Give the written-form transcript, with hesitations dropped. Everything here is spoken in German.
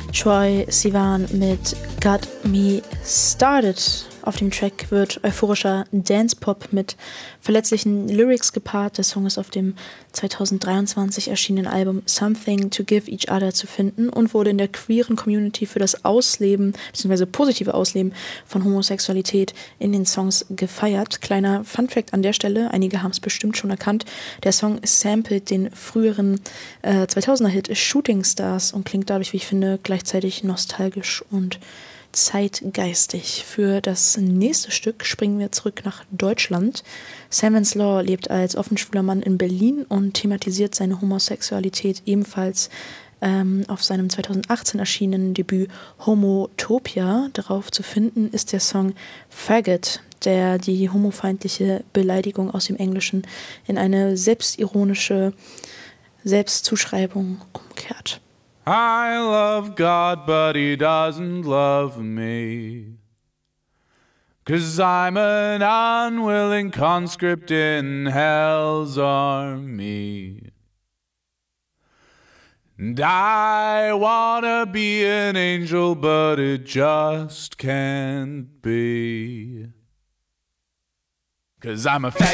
Troye Sivan mit Got Me Started. Auf dem Track wird euphorischer Dance-Pop mit verletzlichen Lyrics gepaart. Der Song ist auf dem 2023 erschienenen Album Something to Give Each Other zu finden und wurde in der queeren Community für das Ausleben bzw. positive Ausleben von Homosexualität in den Songs gefeiert. Kleiner Funfact an der Stelle, einige haben es bestimmt schon erkannt, der Song samplet den früheren 2000er-Hit Shooting Stars und klingt dadurch, wie ich finde, gleichzeitig nostalgisch und zeitgeistig. Für das nächste Stück springen wir zurück nach Deutschland. Sam Vance Law lebt als offen schwuler Mann in Berlin und thematisiert seine Homosexualität ebenfalls auf seinem 2018 erschienenen Debüt Homotopia. Darauf zu finden ist der Song Faggot, der die homofeindliche Beleidigung aus dem Englischen in eine selbstironische Selbstzuschreibung umkehrt. I love God, but he doesn't love me. 'Cause I'm an unwilling conscript in hell's army. And I wanna be an angel, but it just can't be. 'Cause I'm a